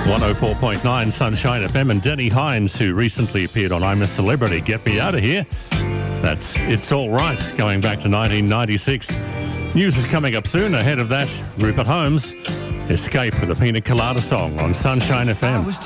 104.9 Sunshine FM, and Denny Hines, who recently appeared on I'm a Celebrity, Get Me Out of Here. That's It's All Right, going back to 1996. News is coming up soon. Ahead of that, Rupert Holmes, Escape with a Pina Colada song on Sunshine FM.